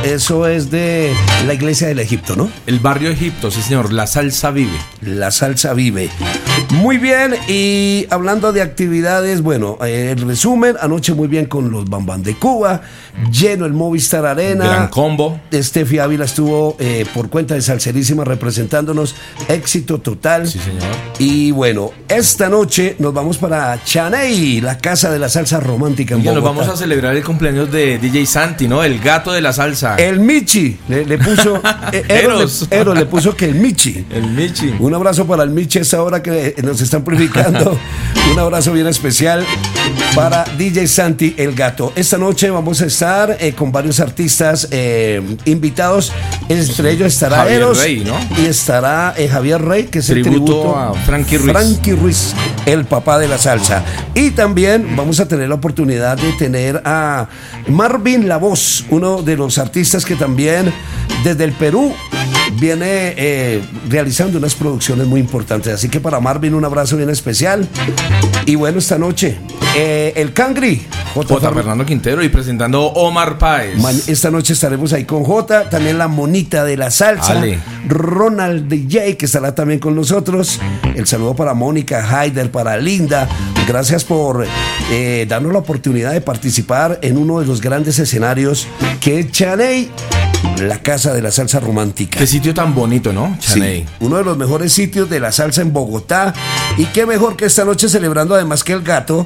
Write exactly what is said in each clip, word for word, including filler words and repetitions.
eso es de la iglesia del Egipto, ¿no? El barrio Egipto, sí señor, la salsa vive. La salsa vive. Muy bien, y hablando de actividades, bueno, eh, el resumen, anoche muy bien con los Bambam de Cuba, lleno el Movistar Arena. Gran combo. Estefi Ávila estuvo eh, por cuenta de Salserísima representándonos, éxito total. Sí señor. Y bueno, esta noche nos vamos para Chaney, la casa de la salsa romántica en Oiga, Bogotá. nos vamos a celebrar el cumpleaños de D J Santi, ¿no? El gato de la salsa. El Michi, le, le puso, eh, Eros, le, Eros le puso que el Michi. El Michi. Un abrazo para el Michi a esta hora que nos están purificando. Un abrazo bien especial para D J Santi, el gato. Esta noche vamos a estar eh, con varios artistas eh, invitados. Entre ellos estará Javier Eros Rey, ¿no? Y estará eh, Javier Rey, que es tributo el tributo a Frankie Ruiz. Frankie Ruiz, el papá de la salsa. Y también vamos a tener la oportunidad de tener a Marvin La Voz, uno de los artistas que también desde el Perú viene eh, realizando unas producciones muy importantes. Así que para Marvin un abrazo bien especial. Y bueno, esta noche eh, el Cangri J. J. Fernando Quintero y presentando Omar Páez. Esta noche estaremos ahí con J. También la monita de la salsa, Ale. Ronald D J, que estará también con nosotros. El saludo para Mónica, Haider, para Linda. Gracias por eh, darnos la oportunidad de participar en uno de los grandes escenarios que es Chaney, la casa de la salsa romántica. Qué sitio tan bonito, ¿no? Chaney. Sí, uno de los mejores sitios de la salsa en Bogotá. Y qué mejor que esta noche celebrando, además que el gato,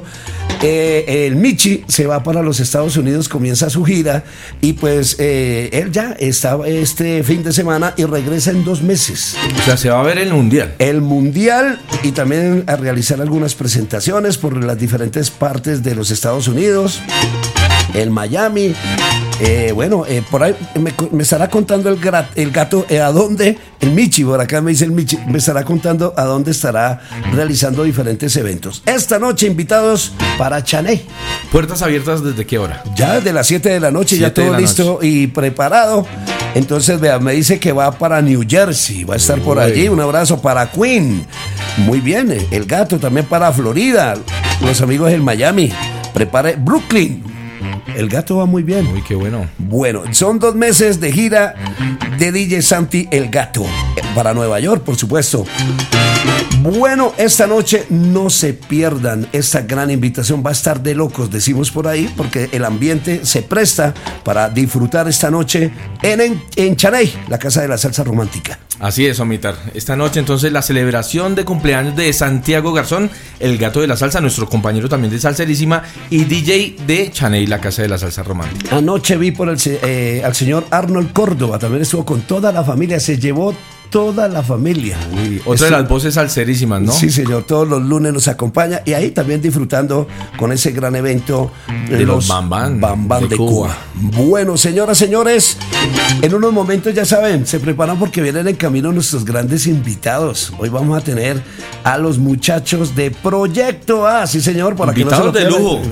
eh, el Michi se va para los Estados Unidos, comienza su gira. Y pues eh, él ya está este fin de semana y regresa en dos meses. O sea, se va a ver el Mundial. El Mundial, y también a realizar algunas presentaciones por las diferentes partes de los Estados Unidos. El Miami, eh, bueno, eh, por ahí me, me estará contando el, gra, el gato eh, a dónde, el Michi, por acá me dice el Michi, me estará contando a dónde estará realizando diferentes eventos. Esta noche invitados para Chaney. ¿Puertas abiertas desde qué hora? Ya desde las siete de la noche, ya todo listo noche. Y preparado. Entonces, vea, me dice que va para New Jersey, va a estar Uy. por allí. Un abrazo para Queen. Muy bien, el gato también para Florida, los amigos del Miami. Prepare Brooklyn. El gato va muy bien. Uy, qué bueno. Bueno, son dos meses de gira de D J Santi, el gato, para Nueva York, por supuesto. Bueno, esta noche no se pierdan esta gran invitación. Va a estar de locos, decimos por ahí, porque el ambiente se presta para disfrutar esta noche en, en, en Chaney, la casa de la salsa romántica. Así es, Omitar. Esta noche entonces la celebración de cumpleaños de Santiago Garzón, el gato de la salsa, nuestro compañero también de Salserísima, y D J de Chaney, la casa de la salsa romántica. Anoche vi por el, eh, al señor Arnold Córdoba, también estuvo con toda la familia, se llevó toda la familia. Uy, otra Esto, de las voces salserísimas, ¿no? Sí, señor, todos los lunes nos acompaña y ahí también disfrutando con ese gran evento de los, los Bambam, Bambam de, de Cuba. Cuba. Bueno, señoras, señores, en unos momentos ya saben, se preparan porque vienen en camino nuestros grandes invitados. Hoy vamos a tener a los muchachos de Proyecto A, sí, señor, para invitados que no se lo de lujo.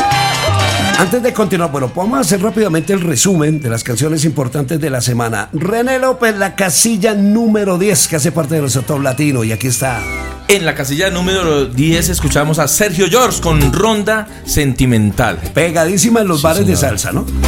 Antes de continuar, bueno, vamos a hacer rápidamente el resumen de las canciones importantes de la semana. René López, la casilla número diez, que hace parte de nuestro top latino, y aquí está. En la casilla número diez escuchamos a Sergio George con Ronda Sentimental. Pegadísima en los sí, bares señor. de salsa, ¿no?